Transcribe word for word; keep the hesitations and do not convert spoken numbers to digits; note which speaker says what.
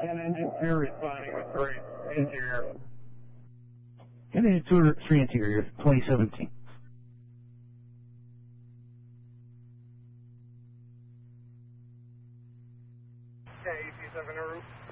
Speaker 1: and engine two responding with three interior.
Speaker 2: And then two or three interior, twenty seventeen.
Speaker 1: Okay, E T seven en route.